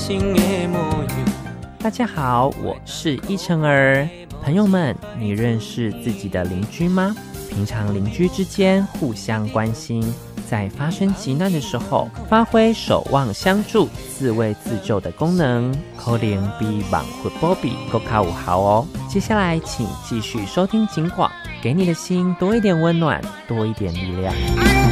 心的模样。 大家好，我是依晨儿。朋友们，你认识自己的邻居吗？平常邻居之间互相关心，在发生急难的时候，发挥守望相助、自卫自救的功能，可能比网活保庇更加有效哦。接下来，请继续收听警广，给你的心多一点温暖，多一点力量。